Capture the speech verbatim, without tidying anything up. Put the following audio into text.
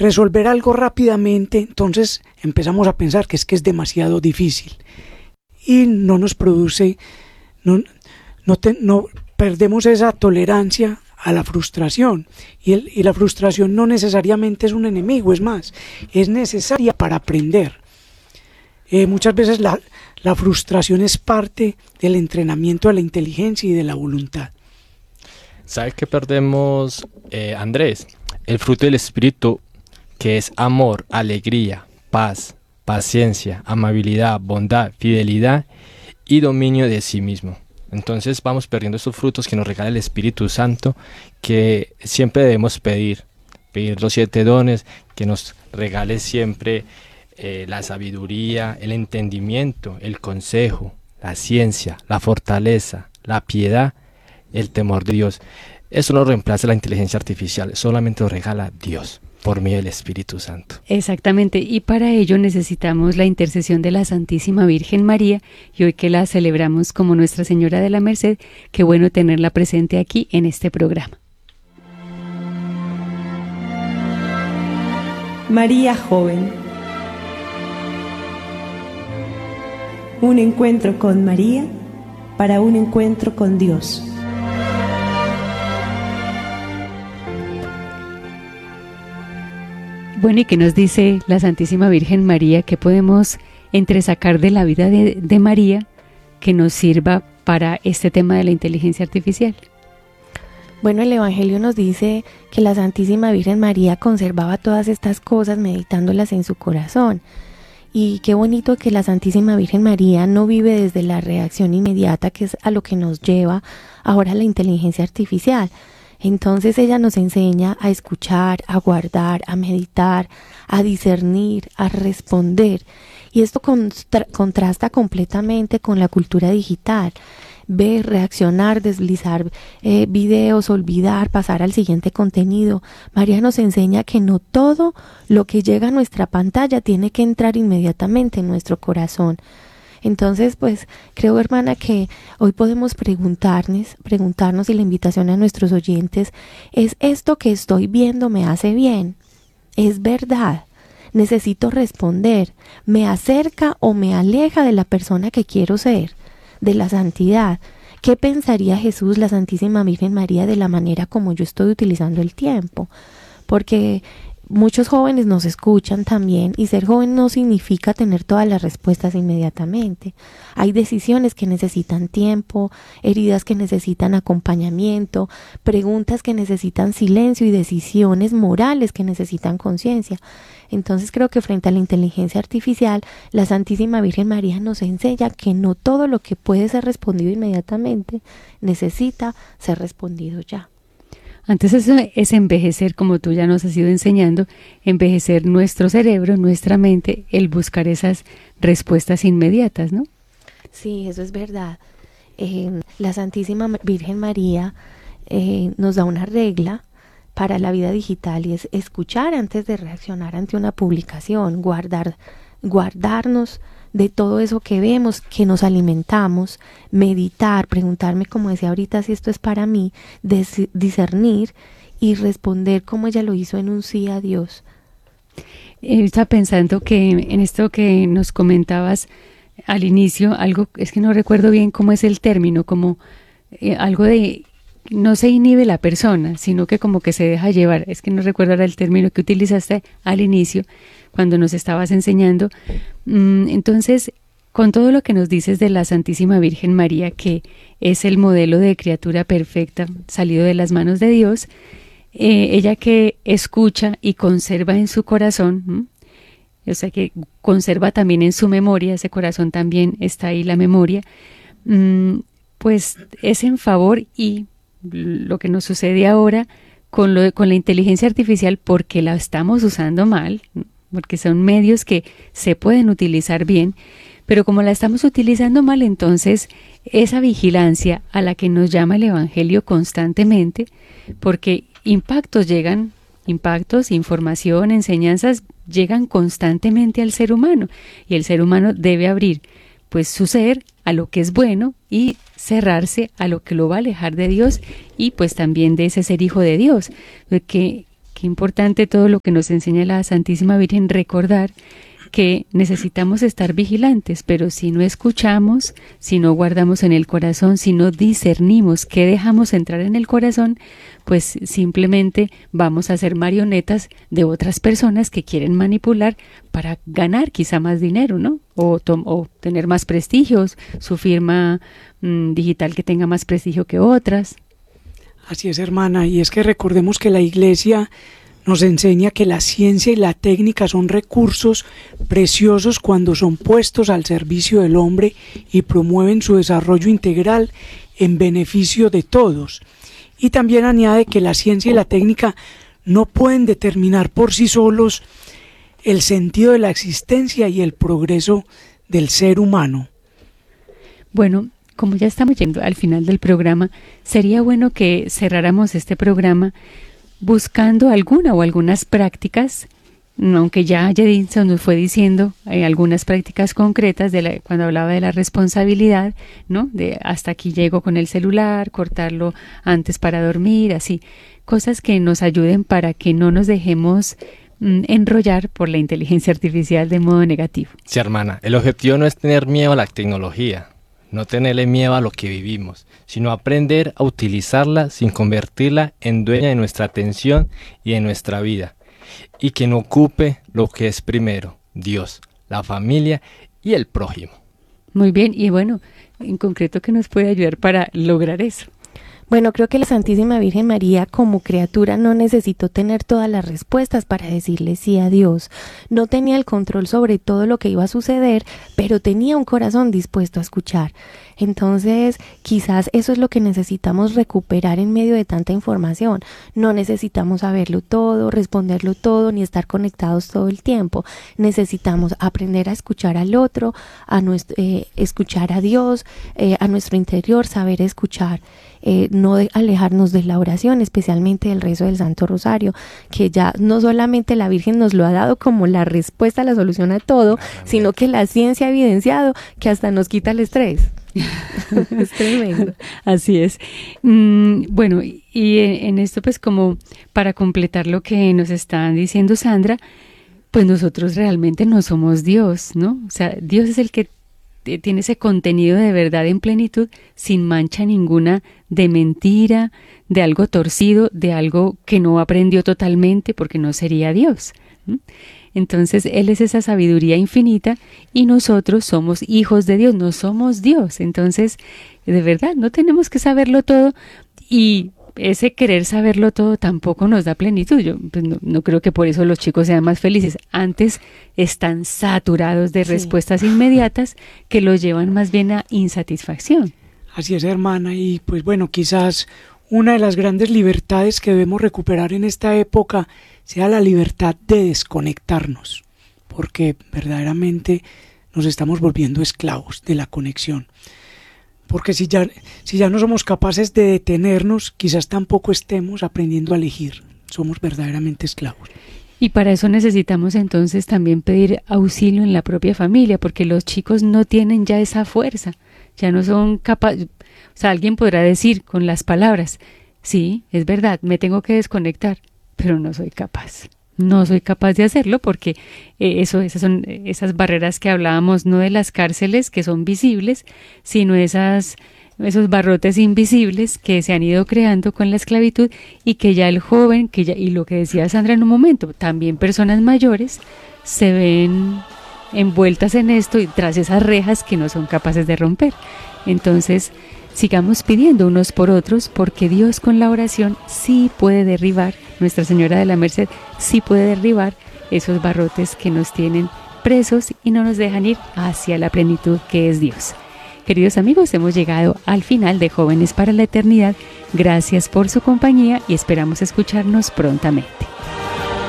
resolver algo rápidamente, entonces empezamos a pensar que es que es demasiado difícil y no nos produce, no, no, te, no perdemos esa tolerancia a la frustración y, el, y la frustración no necesariamente es un enemigo, es más, es necesaria para aprender. Eh, muchas veces la, la frustración es parte del entrenamiento de la inteligencia y de la voluntad. ¿Sabes qué perdemos, eh, Andrés? El fruto del Espíritu, que es amor, alegría, paz, paciencia, amabilidad, bondad, fidelidad y dominio de sí mismo. Entonces vamos perdiendo estos frutos que nos regala el Espíritu Santo, que siempre debemos pedir. Pedir los siete dones, que nos regale siempre eh, la sabiduría, el entendimiento, el consejo, la ciencia, la fortaleza, la piedad, el temor de Dios. Eso no reemplaza la inteligencia artificial, solamente lo regala Dios por medio del Espíritu Santo. Exactamente, y para ello necesitamos la intercesión de la Santísima Virgen María, y hoy que la celebramos como Nuestra Señora de la Merced, qué bueno tenerla presente aquí en este programa. María joven. Un encuentro con María para un encuentro con Dios. Bueno, ¿y qué nos dice la Santísima Virgen María? ¿Qué podemos entresacar de la vida de, de María que nos sirva para este tema de la inteligencia artificial? Bueno, el Evangelio nos dice que la Santísima Virgen María conservaba todas estas cosas meditándolas en su corazón. Y qué bonito que la Santísima Virgen María no vive desde la reacción inmediata, que es a lo que nos lleva ahora la inteligencia artificial. Entonces ella nos enseña a escuchar, a guardar, a meditar, a discernir, a responder. Y esto contra- contrasta completamente con la cultura digital. Ver, reaccionar, deslizar eh, videos, olvidar, pasar al siguiente contenido. María nos enseña que no todo lo que llega a nuestra pantalla tiene que entrar inmediatamente en nuestro corazón. Entonces, pues, creo, hermana, que hoy podemos preguntarnos, preguntarnos y la invitación a nuestros oyentes es: ¿esto que estoy viendo me hace bien? ¿Es verdad? Necesito responder. ¿Me acerca o me aleja de la persona que quiero ser, de la santidad? ¿Qué pensaría Jesús, la Santísima Virgen María, de la manera como yo estoy utilizando el tiempo? Porque muchos jóvenes nos escuchan también, y ser joven no significa tener todas las respuestas inmediatamente. Hay decisiones que necesitan tiempo, heridas que necesitan acompañamiento, preguntas que necesitan silencio y decisiones morales que necesitan conciencia. Entonces creo que frente a la inteligencia artificial, la Santísima Virgen María nos enseña que no todo lo que puede ser respondido inmediatamente necesita ser respondido ya. Antes eso es envejecer, como tú ya nos has ido enseñando, envejecer nuestro cerebro, nuestra mente, el buscar esas respuestas inmediatas, ¿no? Sí, eso es verdad. Eh, la Santísima Virgen María eh, nos da una regla para la vida digital, y es escuchar antes de reaccionar ante una publicación, guardar, guardarnos de todo eso que vemos, que nos alimentamos, meditar, preguntarme, como decía ahorita, si esto es para mí, des- discernir y responder como ella lo hizo en un sí a Dios. Eh, estaba pensando que en esto que nos comentabas al inicio, algo, es que no recuerdo bien cómo es el término, como eh, algo de no se inhibe la persona, sino que como que se deja llevar. Es que no recuerdo ahora el término que utilizaste al inicio cuando nos estabas enseñando. Mm, entonces, con todo lo que nos dices de la Santísima Virgen María, que es el modelo de criatura perfecta salido de las manos de Dios, eh, ella que escucha y conserva en su corazón, ¿m? O sea que conserva también en su memoria, ese corazón también está ahí la memoria, mm, pues es en favor, y lo que nos sucede ahora con, lo, con la inteligencia artificial, porque la estamos usando mal, porque son medios que se pueden utilizar bien, pero como la estamos utilizando mal, entonces esa vigilancia a la que nos llama el Evangelio constantemente, porque impactos llegan, impactos, información, enseñanzas llegan constantemente al ser humano, y el ser humano debe abrir pues su ser a lo que es bueno y cerrarse a lo que lo va a alejar de Dios y pues también de ese ser hijo de Dios, que, que qué importante todo lo que nos enseña la Santísima Virgen, recordar que necesitamos estar vigilantes, pero si no escuchamos, si no guardamos en el corazón, si no discernimos qué dejamos entrar en el corazón, pues simplemente vamos a ser marionetas de otras personas que quieren manipular para ganar quizá más dinero, ¿no? O, o tener más prestigios, su firma mmm, digital que tenga más prestigio que otras. Así es, hermana, y es que recordemos que la Iglesia nos enseña que la ciencia y la técnica son recursos preciosos cuando son puestos al servicio del hombre y promueven su desarrollo integral en beneficio de todos. Y también añade que la ciencia y la técnica no pueden determinar por sí solos el sentido de la existencia y el progreso del ser humano. Bueno, como ya estamos yendo al final del programa, sería bueno que cerráramos este programa buscando alguna o algunas prácticas, aunque ya Jedinson nos fue diciendo eh, algunas prácticas concretas de la, cuando hablaba de la responsabilidad, ¿no? De hasta aquí llego con el celular, cortarlo antes para dormir, así, cosas que nos ayuden para que no nos dejemos mm, enrollar por la inteligencia artificial de modo negativo. Sí, hermana, el objetivo no es tener miedo a la tecnología, no tenerle miedo a lo que vivimos, sino aprender a utilizarla sin convertirla en dueña de nuestra atención y de nuestra vida, y que no ocupe lo que es primero, Dios, la familia y el prójimo. Muy bien, y bueno, en concreto, ¿qué nos puede ayudar para lograr eso? Bueno, creo que la Santísima Virgen María como criatura no necesitó tener todas las respuestas para decirle sí a Dios. No tenía el control sobre todo lo que iba a suceder, pero tenía un corazón dispuesto a escuchar. Entonces, quizás eso es lo que necesitamos recuperar en medio de tanta información. No necesitamos saberlo todo, responderlo todo, ni estar conectados todo el tiempo. Necesitamos aprender a escuchar al otro, a nuestro, eh, escuchar a Dios, eh, a nuestro interior, saber escuchar. Eh, no de alejarnos de la oración, especialmente del rezo del Santo Rosario, que ya no solamente la Virgen nos lo ha dado como la respuesta, la solución a todo, sino que la ciencia ha evidenciado que hasta nos quita el estrés. Es tremendo. Así es. Mm, bueno, y en, en esto pues como para completar lo que nos está diciendo Sandra, pues nosotros realmente no somos Dios, ¿no? O sea, Dios es el que tiene ese contenido de verdad en plenitud, sin mancha ninguna de mentira, de algo torcido, de algo que no aprendió totalmente, porque no sería Dios. ¿Mm? Entonces, Él es esa sabiduría infinita y nosotros somos hijos de Dios, no somos Dios. Entonces, de verdad, no tenemos que saberlo todo y ese querer saberlo todo tampoco nos da plenitud. Yo pues no, no creo que por eso los chicos sean más felices. Antes están saturados de sí. respuestas inmediatas que los llevan más bien a insatisfacción. Así es, hermana, y pues bueno, quizás una de las grandes libertades que debemos recuperar en esta época sea la libertad de desconectarnos, porque verdaderamente nos estamos volviendo esclavos de la conexión. Porque si ya, si ya no somos capaces de detenernos, quizás tampoco estemos aprendiendo a elegir. Somos verdaderamente esclavos. Y para eso necesitamos entonces también pedir auxilio en la propia familia, porque los chicos no tienen ya esa fuerza, ya no son capaces. O sea, alguien podrá decir con las palabras, sí, es verdad, me tengo que desconectar, pero no soy capaz. No soy capaz de hacerlo porque eh, eso, esas son esas barreras que hablábamos, no de las cárceles que son visibles, sino esas, esos barrotes invisibles que se han ido creando con la esclavitud y que ya el joven, que ya, y lo que decía Sandra en un momento, también personas mayores se ven envueltas en esto y tras esas rejas que no son capaces de romper. Entonces, sigamos pidiendo unos por otros, porque Dios con la oración sí puede derribar, Nuestra Señora de la Merced sí puede derribar esos barrotes que nos tienen presos y no nos dejan ir hacia la plenitud que es Dios. Queridos amigos, hemos llegado al final de Jóvenes para la Eternidad. Gracias por su compañía y esperamos escucharnos prontamente.